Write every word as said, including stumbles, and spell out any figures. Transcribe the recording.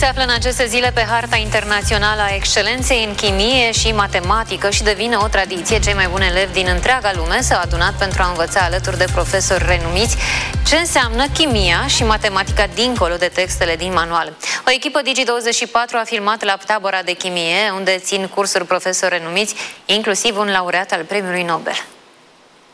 Se află în aceste zile pe harta internațională a excelenței în chimie și matematică și devine o tradiție. Cei mai buni elevi din întreaga lume s-au adunat pentru a învăța alături de profesori renumiți ce înseamnă chimia și matematica dincolo de textele din manual. O echipă Digi douăzeci și patru a filmat la tabăra de chimie, unde țin cursuri profesori renumiți, inclusiv un laureat al Premiului Nobel.